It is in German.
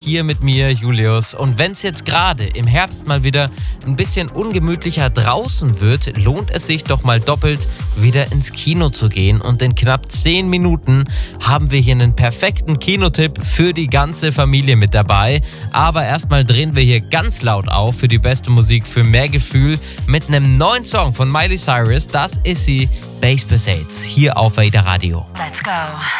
hier mit mir, Julius. Und wenn es jetzt gerade im Herbst mal wieder ein bisschen ungemütlicher draußen wird, lohnt es sich doch mal doppelt, wieder ins Kino zu gehen. Und in knapp 10 Minuten haben wir hier einen perfekten Kinotipp für die ganze Familie mit dabei. Aber erstmal drehen wir hier ganz laut auf für die beste Musik, für mehr Gefühl mit einem neuen Song von Miley Cyrus. Das ist sie, Base Besates, hier auf Ada Radio. Let's go.